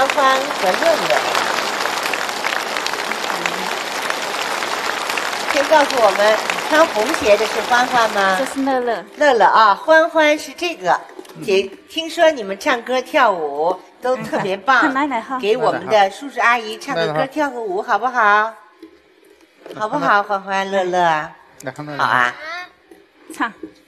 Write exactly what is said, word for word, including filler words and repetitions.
欢欢和乐乐。先告诉我们，穿红鞋的是欢欢吗？ 这是乐乐。 乐乐啊，欢欢是这个。姐听说你们唱歌跳舞都特别棒，给我们的叔叔阿姨唱个歌跳个舞好不好？好不好，欢欢乐乐？好啊， 唱。